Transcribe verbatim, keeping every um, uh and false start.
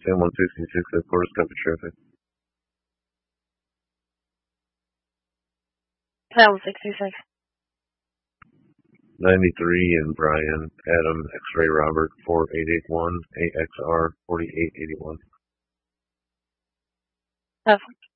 Sam one sixty-six at Porter Copy Traffic. Sam sixty-six. ninety-three and Brian, Adam, X-Ray Robert, four eight eight one, A X R, forty-eight eighty-one. Perfect.